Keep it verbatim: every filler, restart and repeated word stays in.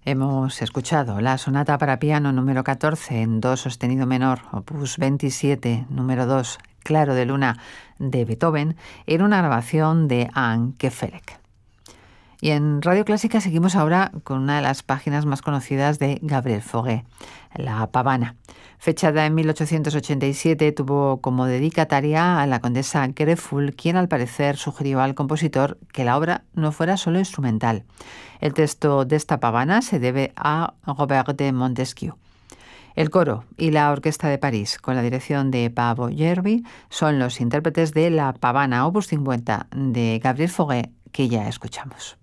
Hemos escuchado la sonata para piano número catorce en do sostenido menor, opus veintisiete, número dos, Claro de Luna, de Beethoven, en una grabación de Anne Kefelec. Y en Radio Clásica seguimos ahora con una de las páginas más conocidas de Gabriel Fauré, La Pavana. Fechada en mil ochocientos ochenta y siete, tuvo como dedicataria a la condesa Greful, quien al parecer sugirió al compositor que la obra no fuera solo instrumental. El texto de esta pavana se debe a Robert de Montesquieu. El coro y la Orquesta de París, con la dirección de Paavo Järvi, son los intérpretes de La Pavana, opus cincuenta, de Gabriel Fauré, que ya escuchamos.